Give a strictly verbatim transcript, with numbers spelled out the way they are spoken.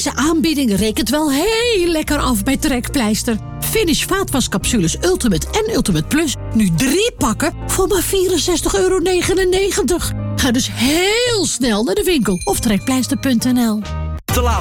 Deze aanbieding rekent wel heel lekker af bij Trekpleister. Finish vaatwascapsules Ultimate en Ultimate Plus. Nu drie pakken voor maar vierenzestig euro negenennegentig. Ga dus heel snel naar de winkel of trekpleister punt n l.